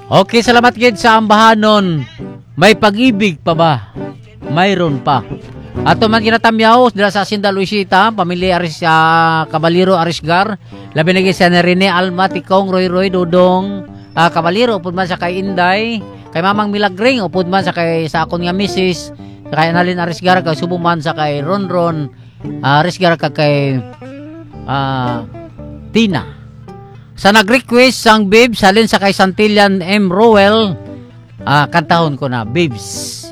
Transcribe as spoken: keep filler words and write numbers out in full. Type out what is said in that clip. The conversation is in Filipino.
Okay, salamat gid sa ambahanon. May pag-ibig pa ba? Mayroon pa. Ato man ginatamyaw dira sa Hacienda Luisita, pamilya Aris uh, Kabaliro Arisgar, labi na gid sa Rene Alma Tikong Roy Roy Dodong uh, Kabaliro upod man sa kay Inday, kay Mamang Milagring upod man sa kay sa akon nga misis, kay Annalyn Arisgar, kay subo man sa kay Ronron uh, Arisgar, kay uh, Tina. Sa nag-request sang Bibs halin sa kay Santillan M. Rowell, uh, kantahon ko na Bibs.